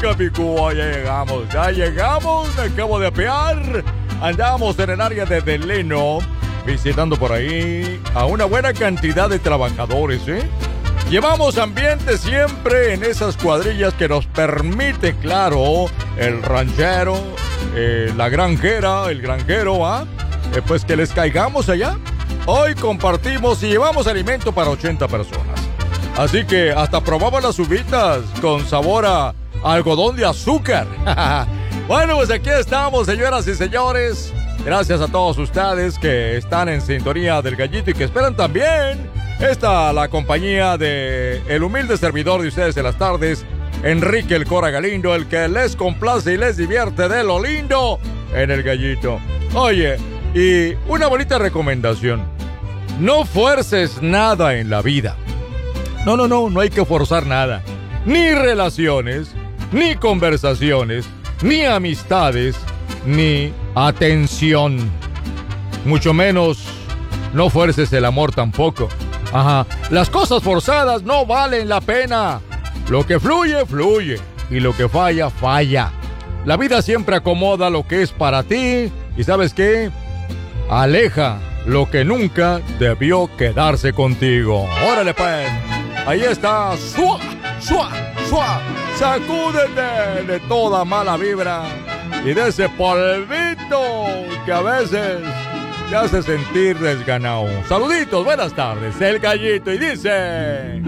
Capicúa, ya llegamos, me acabo de apear. Andamos en el área de Deleno, visitando por ahí a una buena cantidad de trabajadores, Llevamos ambiente siempre en esas cuadrillas que nos permite, claro, el ranchero, la granjera, el granjero, pues que les caigamos allá. Hoy compartimos y llevamos alimento para 80 personas. Así que hasta probamos las uvitas con sabor a algodón de azúcar. Bueno, pues aquí estamos, señoras y señores. Gracias a todos ustedes que están en sintonía del Gallito y que esperan también la compañía de el humilde servidor de ustedes en las tardes, Enrique el Cora Galindo, el que les complace y les divierte de lo lindo en el Gallito. Oye, y una bonita recomendación. No fuerces nada en la vida. No hay que forzar nada. Ni relaciones, ni conversaciones, ni amistades, ni atención. Mucho menos no fuerces el amor tampoco. Las cosas forzadas no valen la pena. Lo que fluye, fluye. Y lo que falla, falla. La vida siempre acomoda lo que es para ti. ¿Y sabes qué? Aleja lo que nunca debió quedarse contigo. ¡Órale, pues! Ahí está. ¡Shua! ¡Shua! ¡Shua! Sacúdete de toda mala vibra y de ese polvito que a veces te hace sentir desganado. Saluditos, buenas tardes, el Gallito, y dice...